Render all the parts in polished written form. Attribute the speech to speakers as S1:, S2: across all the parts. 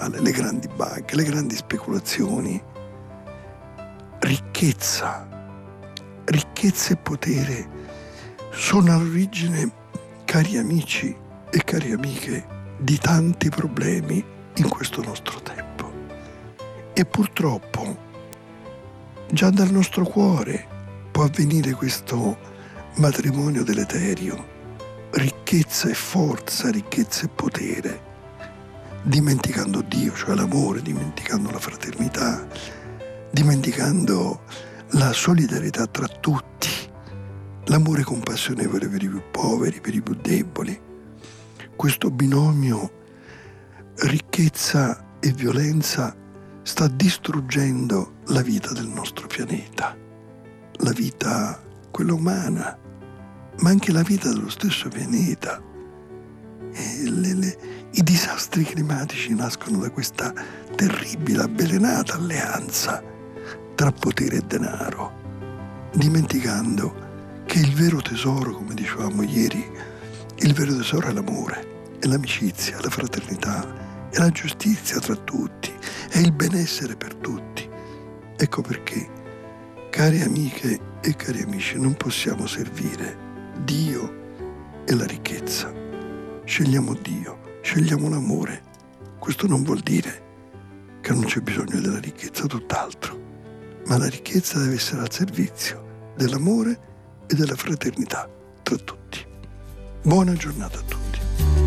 S1: capitale, le grandi banche, le grandi speculazioni. Ricchezza e potere sono all'origine, cari amici e cari amiche, di tanti problemi in questo nostro tempo. E purtroppo già dal nostro cuore può avvenire questo matrimonio deleterio, ricchezza e forza, ricchezza e potere, dimenticando Dio, cioè l'amore, dimenticando la fraternità, dimenticando la solidarietà tra tutti, l'amore compassionevole per i più poveri, per i più deboli. Questo binomio ricchezza e violenza sta distruggendo la vita del nostro pianeta, la vita, quella umana, ma anche la vita dello stesso pianeta. I disastri climatici nascono da questa terribile, avvelenata alleanza tra potere e denaro, dimenticando che il vero tesoro, come dicevamo ieri, il vero tesoro è l'amore, è l'amicizia, la fraternità, è la giustizia tra tutti, è il benessere per tutti. Ecco perché, cari amiche e cari amici, non possiamo servire Dio e la ricchezza. Scegliamo Dio, scegliamo l'amore. Questo non vuol dire che non c'è bisogno della ricchezza, tutt'altro. Ma la ricchezza deve essere al servizio dell'amore e della fraternità tra tutti. Buona giornata a tutti.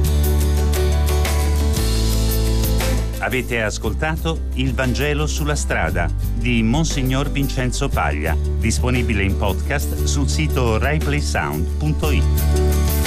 S2: Avete ascoltato Il Vangelo sulla strada di Monsignor Vincenzo Paglia, disponibile in podcast sul sito RaiPlaySound.it.